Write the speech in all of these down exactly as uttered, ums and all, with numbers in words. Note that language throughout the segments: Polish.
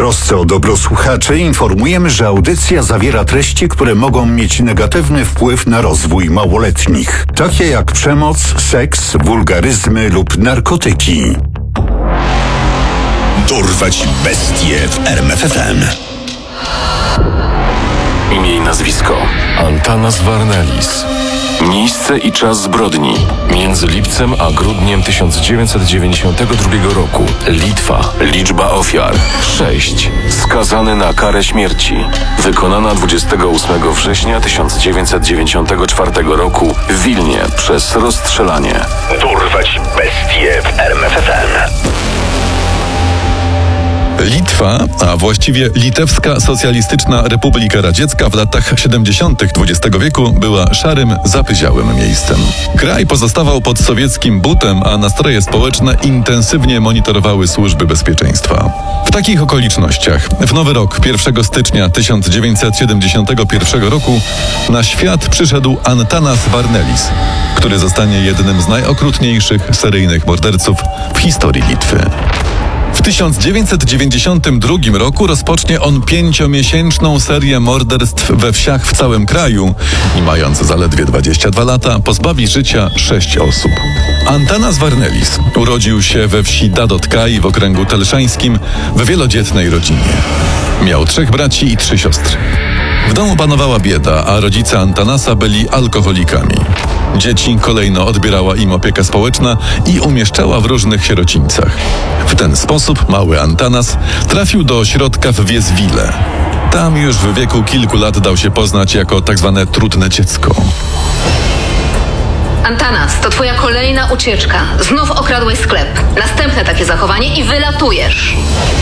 trosce o dobro słuchaczy informujemy, że audycja zawiera treści, które mogą mieć negatywny wpływ na rozwój małoletnich, takie jak przemoc, seks, wulgaryzmy lub narkotyki. Dorwać bestie w R M F F M. Imię i nazwisko: Antanas Varnelis. Miejsce i czas zbrodni: między lipcem a grudniem tysiąc dziewięćset dziewięćdziesiątego drugiego roku. Litwa. Liczba ofiar: sześć. Skazany na karę śmierci. Wykonana dwudziestego ósmego września tysiąc dziewięćset dziewięćdziesiątego czwartego roku w Wilnie przez rozstrzelanie. Dorwać bestie w R M F F M. Litwa, a właściwie Litewska Socjalistyczna Republika Radziecka w latach siedemdziesiątych dwudziestego wieku była szarym, zapyziałym miejscem. Kraj pozostawał pod sowieckim butem, a nastroje społeczne intensywnie monitorowały służby bezpieczeństwa. W takich okolicznościach w nowy rok, pierwszego stycznia tysiąc dziewięćset siedemdziesiątego pierwszego roku, na świat przyszedł Antanas Varnelis, który zostanie jednym z najokrutniejszych seryjnych morderców w historii Litwy. W tysiąc dziewięćset dziewięćdziesiątym drugim roku rozpocznie on pięciomiesięczną serię morderstw we wsiach w całym kraju i mając zaledwie dwadzieścia dwa lata pozbawi życia sześć osób. Antanas Varnelis urodził się we wsi Dadotkaj w okręgu telszańskim w wielodzietnej rodzinie. Miał trzech braci i trzy siostry. W domu panowała bieda, a rodzice Antanasa byli alkoholikami. Dzieci kolejno odbierała im opieka społeczna i umieszczała w różnych sierocińcach. W ten sposób mały Antanas trafił do ośrodka w Wieswile. Tam już w wieku kilku lat dał się poznać jako tak zwane trudne dziecko. Antanas, to twoja kolejna ucieczka. Znów okradłeś sklep. Następne takie zachowanie i wylatujesz.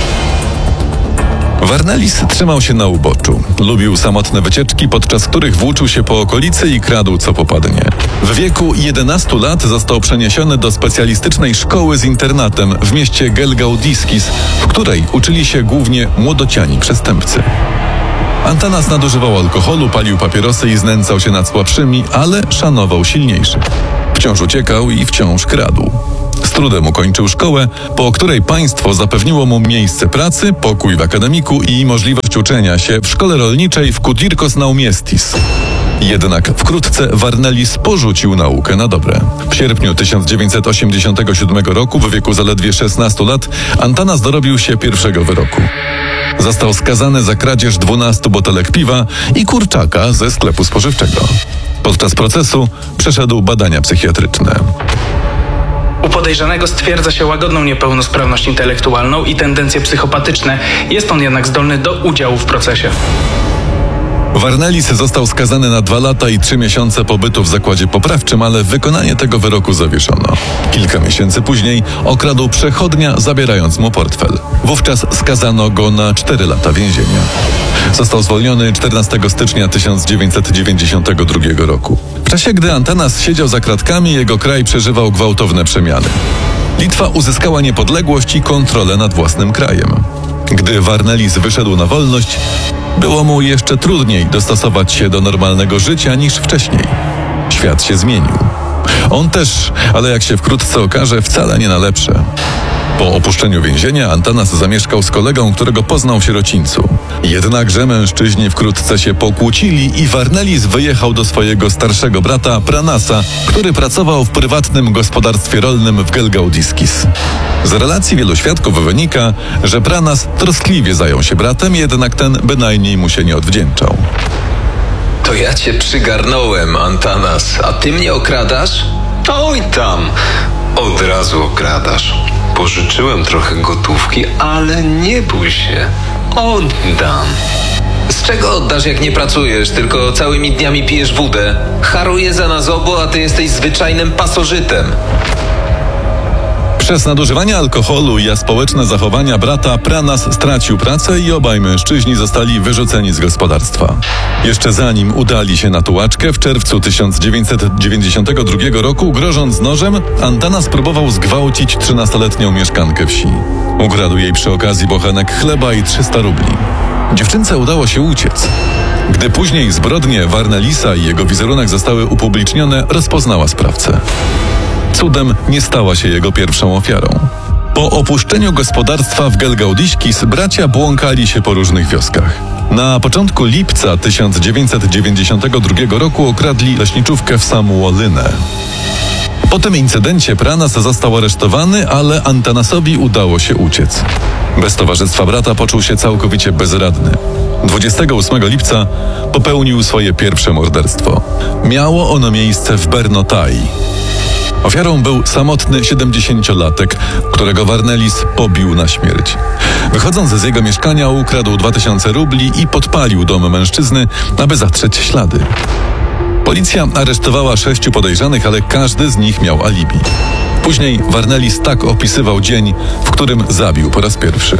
Varnelis trzymał się na uboczu. Lubił samotne wycieczki, podczas których włóczył się po okolicy i kradł co popadnie. W wieku jedenastu lat został przeniesiony do specjalistycznej szkoły z internatem w mieście Gelgaudiskis, w której uczyli się głównie młodociani przestępcy. Antanas nadużywał alkoholu, palił papierosy i znęcał się nad słabszymi, ale szanował silniejszych. Wciąż uciekał i wciąż kradł. Z trudem ukończył szkołę, po której państwo zapewniło mu miejsce pracy, pokój w akademiku i możliwość uczenia się w szkole rolniczej w Kudirkos Naumiestis. Jednak wkrótce Varnelis porzucił naukę na dobre. W sierpniu tysiąc dziewięćset osiemdziesiątego siódmego roku, w wieku zaledwie szesnastu lat, Antanas dorobił się pierwszego wyroku. Został skazany za kradzież dwunastu butelek piwa i kurczaka ze sklepu spożywczego. Podczas procesu przeszedł badania psychiatryczne. U podejrzanego stwierdza się łagodną niepełnosprawność intelektualną i tendencje psychopatyczne. Jest on jednak zdolny do udziału w procesie. Varnelis został skazany na dwa lata i trzy miesiące pobytu w zakładzie poprawczym, ale wykonanie tego wyroku zawieszono. Kilka miesięcy później okradł przechodnia, zabierając mu portfel. Wówczas skazano go na cztery lata więzienia. Został zwolniony czternastego stycznia tysiąc dziewięćset dziewięćdziesiątego drugiego roku. W czasie, gdy Antanas siedział za kratkami, jego kraj przeżywał gwałtowne przemiany. Litwa uzyskała niepodległość i kontrolę nad własnym krajem. Gdy Varnelis wyszedł na wolność, było mu jeszcze trudniej dostosować się do normalnego życia niż wcześniej. Świat się zmienił. On też, ale jak się wkrótce okaże, wcale nie na lepsze. Po opuszczeniu więzienia Antanas zamieszkał z kolegą, którego poznał w sierocińcu. Jednakże mężczyźni wkrótce się pokłócili i Varnelis wyjechał do swojego starszego brata Pranasa, który pracował w prywatnym gospodarstwie rolnym w Gelgaudiskis. Z relacji wielu świadków wynika, że Pranas troskliwie zajął się bratem, jednak ten bynajmniej mu się nie odwdzięczał. To ja cię przygarnąłem, Antanas, a ty mnie okradasz? Oj tam, od razu okradasz. Pożyczyłem trochę gotówki, ale nie bój się, oddam. Z czego oddasz, jak nie pracujesz, tylko całymi dniami pijesz wódę? Haruję za nas obu, a ty jesteś zwyczajnym pasożytem. Przez nadużywanie alkoholu i aspołeczne zachowania brata Pranas stracił pracę i obaj mężczyźni zostali wyrzuceni z gospodarstwa. Jeszcze zanim udali się na tułaczkę, w czerwcu tysiąc dziewięćset dziewięćdziesiątego drugiego roku, grożąc nożem, Antanas próbował zgwałcić trzynastoletnią mieszkankę wsi. Ukradł jej przy okazji bochenek chleba i trzysta rubli. Dziewczynce udało się uciec. Gdy później zbrodnie Varnelisa i jego wizerunek zostały upublicznione, rozpoznała sprawcę. Cudem nie stała się jego pierwszą ofiarą. Po opuszczeniu gospodarstwa w Gelgaudiškis bracia błąkali się po różnych wioskach. Na początku lipca tysiąc dziewięćset dziewięćdziesiątego drugiego roku okradli leśniczówkę w Samuolynę. Po tym incydencie Pranas został aresztowany, ale Antanasowi udało się uciec. Bez towarzystwa brata poczuł się całkowicie bezradny. dwudziestego ósmego lipca popełnił swoje pierwsze morderstwo. Miało ono miejsce w Bernotai. Ofiarą był samotny siedemdziesięciolatek, którego Varnelis pobił na śmierć. Wychodząc z jego mieszkania ukradł dwa tysiące rubli i podpalił dom mężczyzny, aby zatrzeć ślady. Policja aresztowała sześciu podejrzanych, ale każdy z nich miał alibi. Później Varnelis tak opisywał dzień, w którym zabił po raz pierwszy.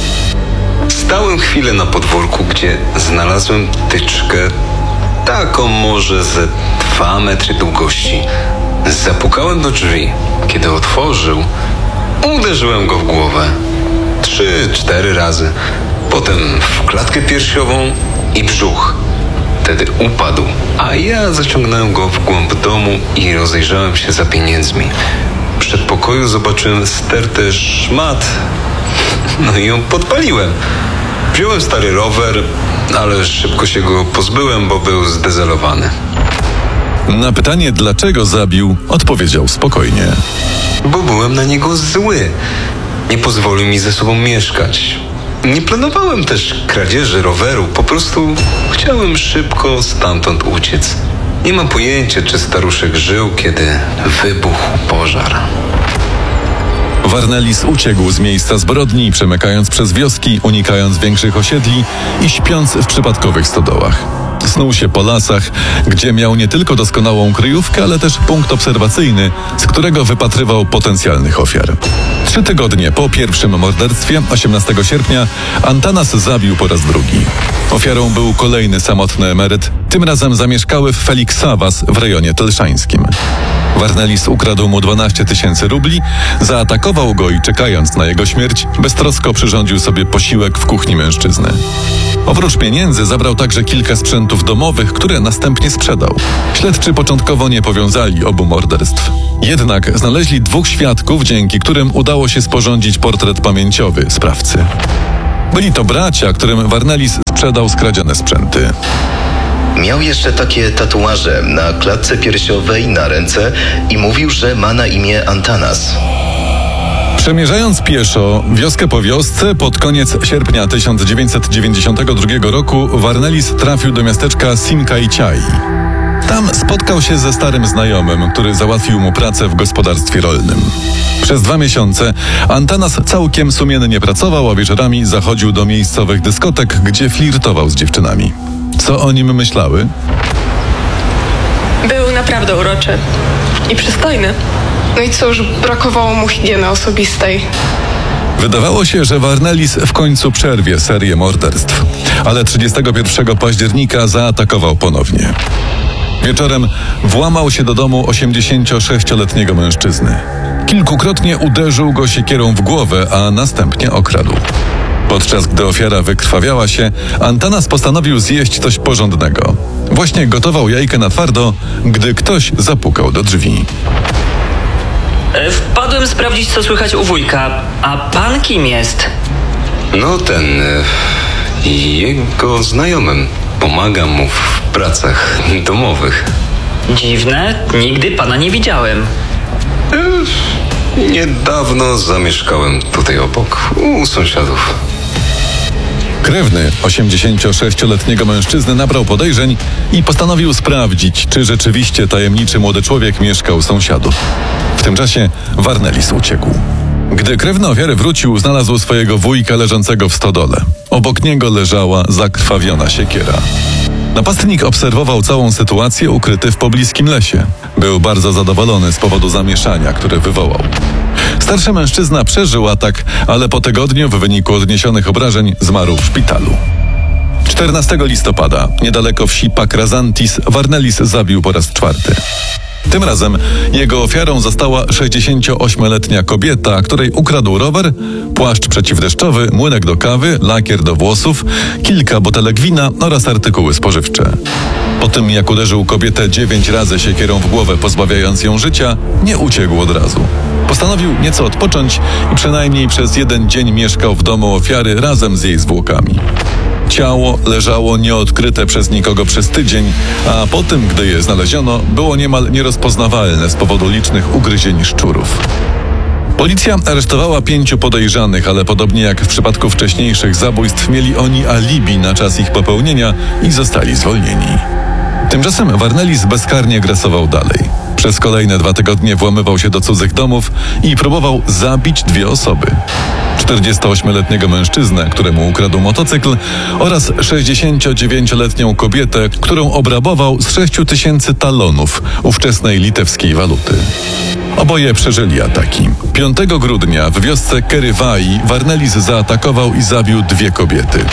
Stałem chwilę na podwórku, gdzie znalazłem tyczkę, taką może ze dwa metry długości. Zapukałem do drzwi. Kiedy otworzył, uderzyłem go w głowę. Trzy, cztery razy. Potem w klatkę piersiową i brzuch. Wtedy upadł, a ja zaciągnąłem go w głąb domu i rozejrzałem się za pieniędzmi. W przedpokoju zobaczyłem stertę szmat, no i ją podpaliłem. Wziąłem stary rower, ale szybko się go pozbyłem, bo był zdezelowany. Na pytanie, dlaczego zabił, odpowiedział spokojnie. Bo byłem na niego zły. Nie pozwolił mi ze sobą mieszkać. Nie planowałem też kradzieży roweru, po prostu chciałem szybko stamtąd uciec. Nie mam pojęcia, czy staruszek żył, kiedy wybuchł pożar. Varnelis uciekł z miejsca zbrodni, przemykając przez wioski, unikając większych osiedli i śpiąc w przypadkowych stodołach. Snuł się po lasach, gdzie miał nie tylko doskonałą kryjówkę, ale też punkt obserwacyjny, z którego wypatrywał potencjalnych ofiar. Trzy tygodnie po pierwszym morderstwie, osiemnastego sierpnia, Antanas zabił po raz drugi. Ofiarą był kolejny samotny emeryt, tym razem zamieszkały w Feliksavas w rejonie telszańskim. Varnelis ukradł mu dwanaście tysięcy rubli, zaatakował go i czekając na jego śmierć, beztrosko przyrządził sobie posiłek w kuchni mężczyzny. Oprócz pieniędzy zabrał także kilka sprzętów domowych, które następnie sprzedał. Śledczy początkowo nie powiązali obu morderstw. Jednak znaleźli dwóch świadków, dzięki którym udało się sporządzić portret pamięciowy sprawcy. Byli to bracia, którym Varnelis sprzedał skradzione sprzęty. Miał jeszcze takie tatuaże na klatce piersiowej, na ręce i mówił, że ma na imię Antanas. Przemierzając pieszo, wioskę po wiosce, pod koniec sierpnia tysiąc dziewięćset dziewięćdziesiątego drugiego roku Varnelis trafił do miasteczka Simkaichai. Tam spotkał się ze starym znajomym, który załatwił mu pracę w gospodarstwie rolnym. Przez dwa miesiące Antanas całkiem sumiennie pracował, a wieczorami zachodził do miejscowych dyskotek, gdzie flirtował z dziewczynami. Co o nim myślały? Był naprawdę uroczy i przystojny. No i cóż, brakowało mu higieny osobistej. Wydawało się, że Varnelis w końcu przerwie serię morderstw, ale trzydziestego pierwszego października zaatakował ponownie. Wieczorem włamał się do domu osiemdziesięciosześcioletniego mężczyzny. Kilkukrotnie uderzył go siekierą w głowę, a następnie okradł. Podczas gdy ofiara wykrwawiała się, Antanas postanowił zjeść coś porządnego. Właśnie gotował jajkę na twardo, gdy ktoś zapukał do drzwi. Wpadłem sprawdzić, co słychać u wujka. A pan kim jest? No ten... E, jego znajomym. Pomagam mu w pracach domowych. Dziwne, nigdy pana nie widziałem. E, niedawno zamieszkałem tutaj obok, u sąsiadów. Krewny osiemdziesięciosześcioletniego mężczyzny nabrał podejrzeń i postanowił sprawdzić, czy rzeczywiście tajemniczy młody człowiek mieszkał u sąsiadów. W tym czasie Varnelis uciekł. Gdy krewny ofiary wrócił, znalazł swojego wujka leżącego w stodole. Obok niego leżała zakrwawiona siekiera. Napastnik obserwował całą sytuację ukryty w pobliskim lesie. Był bardzo zadowolony z powodu zamieszania, które wywołał. Starszy mężczyzna przeżył atak, ale po tygodniu w wyniku odniesionych obrażeń zmarł w szpitalu. czternastego listopada, niedaleko wsi Pakrazantis, Varnelis zabił po raz czwarty. Tym razem jego ofiarą została sześćdziesięcioośmioletnia kobieta, której ukradł rower, płaszcz przeciwdeszczowy, młynek do kawy, lakier do włosów, kilka butelek wina oraz artykuły spożywcze. Po tym, jak uderzył kobietę dziewięć razy siekierą w głowę, pozbawiając ją życia, nie uciekł od razu. Postanowił nieco odpocząć i przynajmniej przez jeden dzień mieszkał w domu ofiary razem z jej zwłokami. Ciało leżało nieodkryte przez nikogo przez tydzień, a po tym, gdy je znaleziono, było niemal nierozpoznawalne z powodu licznych ugryzień szczurów. Policja aresztowała pięciu podejrzanych, ale podobnie jak w przypadku wcześniejszych zabójstw, mieli oni alibi na czas ich popełnienia i zostali zwolnieni. Tymczasem Varnelis bezkarnie grasował dalej. Przez kolejne dwa tygodnie włamywał się do cudzych domów i próbował zabić dwie osoby. czterdziestoośmioletniego mężczyznę, któremu ukradł motocykl, oraz sześćdziesięciodziewięcioletnią kobietę, którą obrabował z sześciu tysięcy talonów ówczesnej litewskiej waluty. Oboje przeżyli ataki. piątego grudnia w wiosce Kerywai Varnelis zaatakował i zabił dwie kobiety.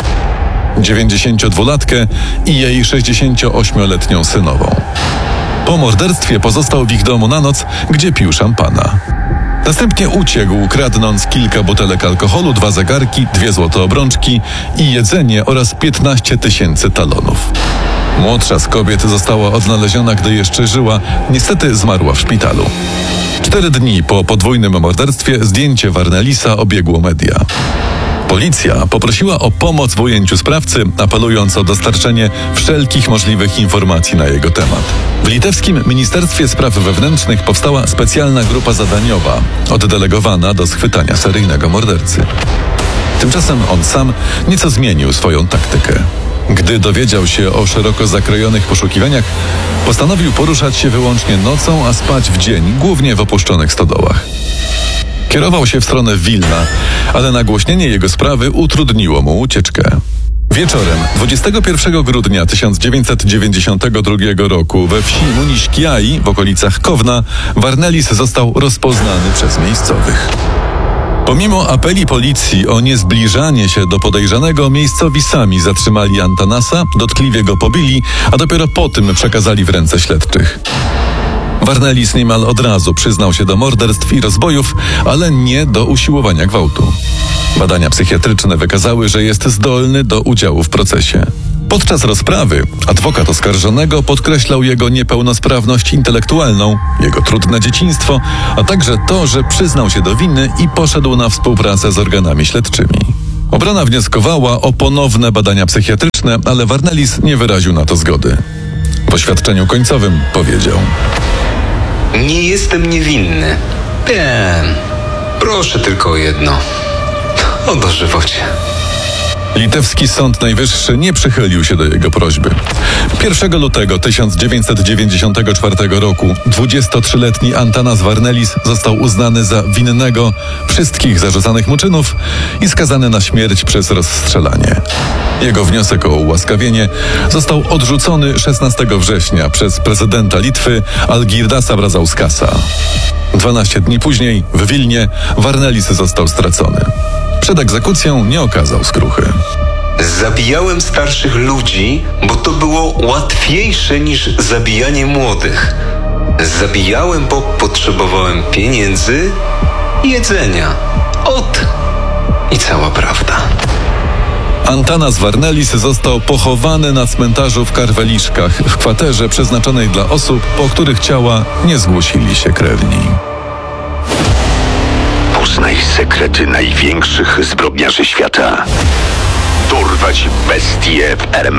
dziewięćdziesięciodwulatkę i jej sześćdziesięcioośmioletnią synową. Po morderstwie pozostał w ich domu na noc, gdzie pił szampana. Następnie uciekł, kradnąc kilka butelek alkoholu, dwa zegarki, dwie złote obrączki i jedzenie oraz piętnaście tysięcy talonów. Młodsza z kobiet została odnaleziona, gdy jeszcze żyła. Niestety zmarła w szpitalu. Cztery dni po podwójnym morderstwie zdjęcie Varnelisa obiegło media. Policja poprosiła o pomoc w ujęciu sprawcy, apelując o dostarczenie wszelkich możliwych informacji na jego temat. W litewskim Ministerstwie Spraw Wewnętrznych powstała specjalna grupa zadaniowa, oddelegowana do schwytania seryjnego mordercy. Tymczasem on sam nieco zmienił swoją taktykę. Gdy dowiedział się o szeroko zakrojonych poszukiwaniach, postanowił poruszać się wyłącznie nocą, a spać w dzień, głównie w opuszczonych stodołach. Kierował się w stronę Wilna, ale nagłośnienie jego sprawy utrudniło mu ucieczkę. Wieczorem dwudziestego pierwszego grudnia tysiąc dziewięćset dziewięćdziesiątego drugiego roku we wsi Muniśkiai w okolicach Kowna Varnelis został rozpoznany przez miejscowych. Pomimo apeli policji o niezbliżanie się do podejrzanego, miejscowi sami zatrzymali Antanasa, dotkliwie go pobili, a dopiero po tym przekazali w ręce śledczych. Varnelis niemal od razu przyznał się do morderstw i rozbojów, ale nie do usiłowania gwałtu. Badania psychiatryczne wykazały, że jest zdolny do udziału w procesie. Podczas rozprawy adwokat oskarżonego podkreślał jego niepełnosprawność intelektualną, jego trudne dzieciństwo, a także to, że przyznał się do winy i poszedł na współpracę z organami śledczymi. Obrona wnioskowała o ponowne badania psychiatryczne, ale Varnelis nie wyraził na to zgody. W oświadczeniu końcowym powiedział: Nie jestem niewinny. Wiem. Proszę tylko o jedno. O dożywocie. Litewski Sąd Najwyższy nie przychylił się do jego prośby. pierwszego lutego tysiąc dziewięćset dziewięćdziesiątego czwartego roku dwudziestotrzyletni Antanas Varnelis został uznany za winnego wszystkich zarzucanych mu czynów i skazany na śmierć przez rozstrzelanie. Jego wniosek o ułaskawienie został odrzucony szesnastego września przez prezydenta Litwy Algirdasa Brazauskasa. Dwanaście dni później w Wilnie Varnelis został stracony. Przed egzekucją nie okazał skruchy. Zabijałem starszych ludzi, bo to było łatwiejsze niż zabijanie młodych. Zabijałem, bo potrzebowałem pieniędzy i jedzenia. Ot i cała prawda. Antanas Varnelis został pochowany na cmentarzu w Karweliszkach, w kwaterze przeznaczonej dla osób, po których ciała nie zgłosili się krewni. Poznaj sekrety największych zbrodniarzy świata. Dorwać bestie w R M